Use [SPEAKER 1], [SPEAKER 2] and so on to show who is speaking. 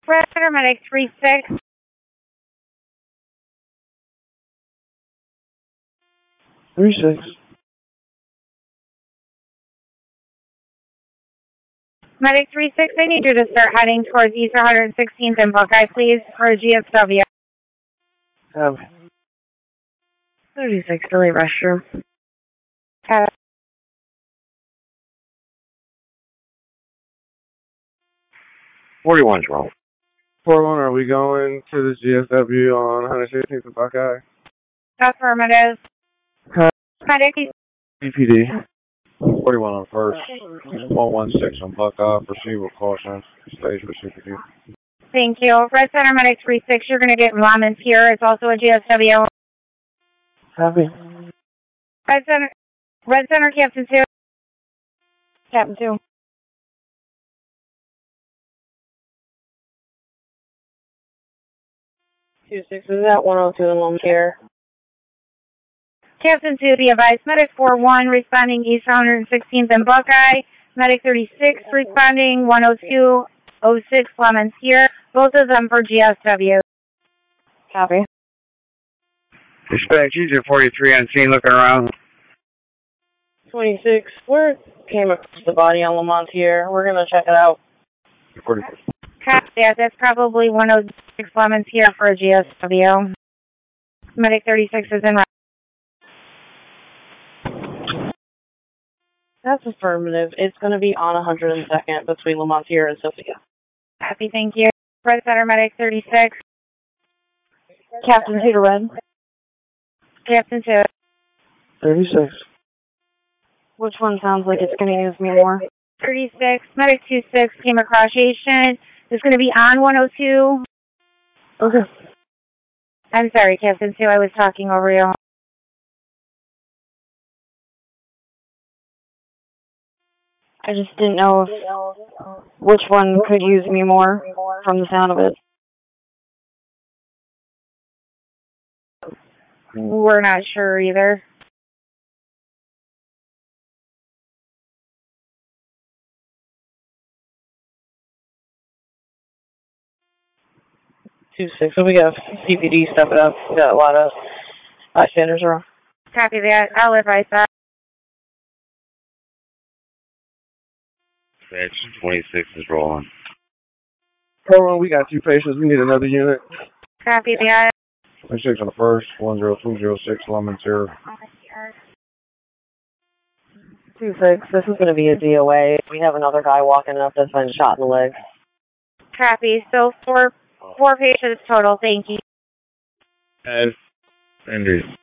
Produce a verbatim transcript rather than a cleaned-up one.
[SPEAKER 1] Paramedic three six.
[SPEAKER 2] three six.
[SPEAKER 1] Medic three six, I need you to start heading towards East one hundred sixteenth and Buckeye, please, for a G S W.
[SPEAKER 2] Um,
[SPEAKER 1] thirty-six, delete restroom. Uh,
[SPEAKER 3] forty-one's wrong.
[SPEAKER 2] forty-one, are we going to the G S W on one hundred sixteenth and Buckeye?
[SPEAKER 1] Affirmative.
[SPEAKER 2] Huh?
[SPEAKER 1] Medic.
[SPEAKER 2] B P D.
[SPEAKER 3] forty-one on first. one one six on Buckeye. Proceed with caution. Stage with C P D.
[SPEAKER 1] Thank you. Red Center Medic three six, you're going to get Lamans here. It's also a G S W.
[SPEAKER 2] Copy.
[SPEAKER 1] Red Center, Red Center, Captain two. Captain two.
[SPEAKER 4] two six is at one oh two in Lone Care.
[SPEAKER 1] Captain two, be advised. Medic four one responding East one hundred sixteenth and Buckeye. Medic thirty-six responding one oh two oh six Lemons here. Both of them for G S W.
[SPEAKER 4] Copy.
[SPEAKER 3] Dispatch, user forty-three on scene looking around.
[SPEAKER 4] twenty-six, where came across the body on Lamont here? We're going to check it out.
[SPEAKER 3] forty-six.
[SPEAKER 1] Copy that. That's probably one oh six Lemons here for a G S W. Medic thirty-six is in.
[SPEAKER 4] That's affirmative. It's going to be on one hundred second between Lamont here and Sophia.
[SPEAKER 1] Copy, thank you. Red Center Medic thirty-six.
[SPEAKER 4] Captain two to Red.
[SPEAKER 1] Captain two.
[SPEAKER 2] thirty-six.
[SPEAKER 4] Which one sounds like it's going to use me more?
[SPEAKER 1] thirty-six. Medic two six came across Asian. It's going to be on one oh two.
[SPEAKER 4] Okay.
[SPEAKER 1] I'm sorry, Captain two. I was talking over you.
[SPEAKER 4] I just didn't know if, which one could use me more from the sound of it.
[SPEAKER 1] We're not sure either.
[SPEAKER 4] two six. So we got C P D stuff up. We got a lot of bystanders around.
[SPEAKER 1] Copy that. I'll advise that.
[SPEAKER 3] Dispatch, twenty-six is rolling.
[SPEAKER 2] Hold on, we got two patients. We need another unit.
[SPEAKER 1] Copy that.
[SPEAKER 3] twenty-six on the first. one oh two oh six Lemons here.
[SPEAKER 4] two six. This is going to be a D O A. We have another guy walking up that's been shot in the leg.
[SPEAKER 1] Copy. So four, four patients total. Thank you.
[SPEAKER 3] And injuries.